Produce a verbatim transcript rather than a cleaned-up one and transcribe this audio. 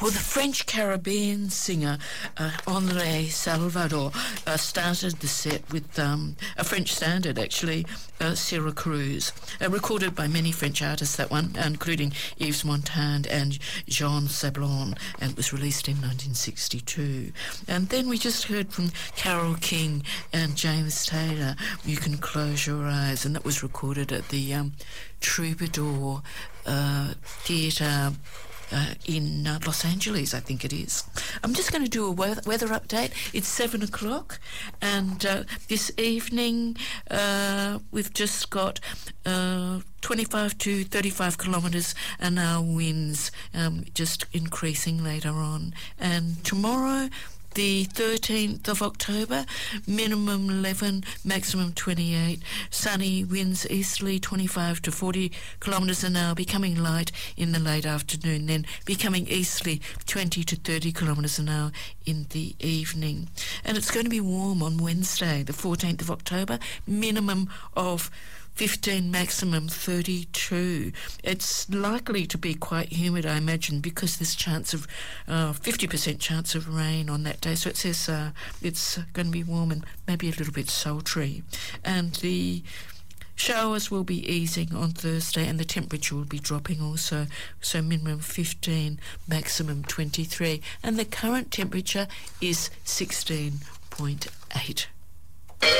Well, the French Caribbean singer uh, André Salvador uh, started the set with um, a French standard, actually, uh, Sierra Cruz, uh, recorded by many French artists, that one, including Yves Montand and Jean Sablon, and it was released in nineteen sixty-two. And then we just heard from Carole King and James Taylor, You Can Close Your Eyes, and that was recorded at the um, Troubadour uh, Theatre Uh, in uh, Los Angeles, I think it is. I'm just going to do a weather, weather update. It's seven o'clock, and uh, this evening uh, we've just got uh, twenty-five to thirty-five kilometres an hour winds, um, just increasing later on. And tomorrow, the thirteenth of October, minimum eleven, maximum twenty-eight. Sunny, winds easterly twenty-five to forty kilometres an hour, becoming light in the late afternoon, then becoming easterly twenty to thirty kilometres an hour in the evening. And it's going to be warm on Wednesday, the fourteenth of October, minimum of fifteen, maximum thirty-two. It's likely to be quite humid, I imagine, because there's chance of uh, fifty percent chance of rain on that day. So it says uh, it's going to be warm and maybe a little bit sultry. And the showers will be easing on Thursday, and the temperature will be dropping also. So minimum fifteen, maximum twenty-three. And the current temperature is sixteen point eight.